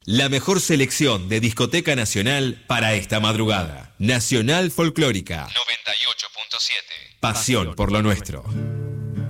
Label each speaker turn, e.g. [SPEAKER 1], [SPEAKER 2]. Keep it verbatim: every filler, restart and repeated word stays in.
[SPEAKER 1] La mejor selección de discoteca nacional para esta madrugada. Nacional Folclórica. noventa y ocho punto siete. Pasión por lo nuestro.